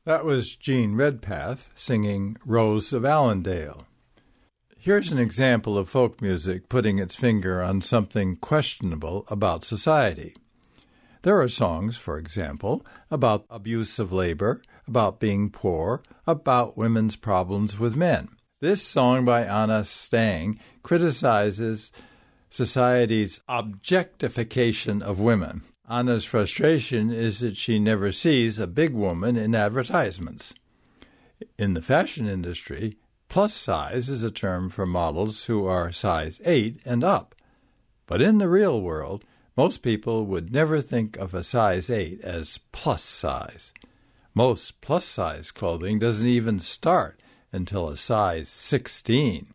That was Gene Redpath singing Rose of Allendale. Here's an example of folk music putting its finger on something questionable about society. There are songs, for example, about abuse of labor, about being poor, about women's problems with men. This song by Anna Stang criticizes society's objectification of women. Anna's frustration is that she never sees a big woman in advertisements. In the fashion industry, plus size is a term for models who are size 8 and up. But in the real world, most people would never think of a size 8 as plus size. Most plus-size clothing doesn't even start until a size 16.